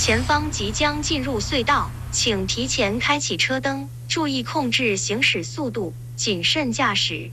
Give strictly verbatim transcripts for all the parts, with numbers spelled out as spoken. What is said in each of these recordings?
前方即将进入隧道，请提前开启车灯，注意控制行驶速度，谨慎驾驶。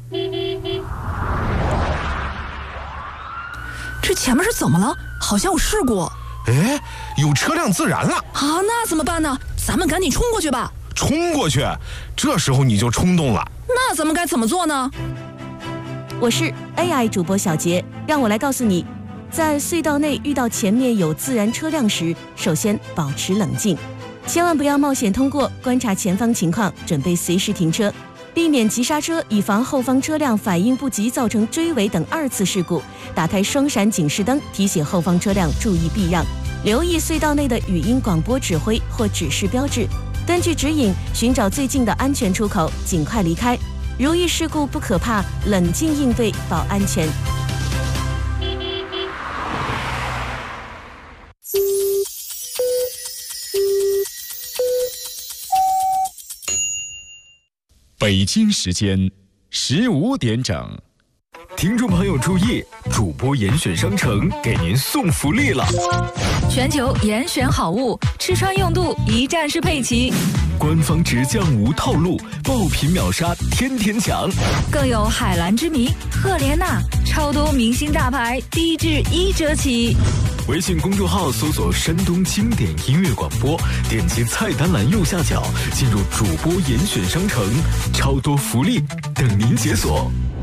这前面是怎么了？好像有事故。 哎，有车辆自燃了啊！那怎么办呢？咱们赶紧冲过去吧。 冲过去？这时候你就冲动了。 那咱们该怎么做呢？ 我是 A I 主播小杰，让我来告诉你，在隧道内遇到前面有自燃车辆时，首先保持冷静，千万不要冒险通过，观察前方情况，准备随时停车，避免急刹车，以防后方车辆反应不及造成追尾等二次事故。打开双闪警示灯，提醒后方车辆注意避让，留意隧道内的语音广播指挥或指示标志，根据指引寻找最近的安全出口，尽快离开。如遇事故不可怕，冷静应对保安全。 北京时间十五点整。 听众朋友注意，主播严选商城给您送福利了！ 全球严选好物，吃穿用度一站式配齐， 官方直降无套路，爆品秒杀天天抢， 更有海蓝之谜、赫莲娜，超多明星大牌，低至一折起。 微信公众号搜索山东经典音乐广播，点击菜单栏右下角进入主播严选商城，超多福利等您解锁。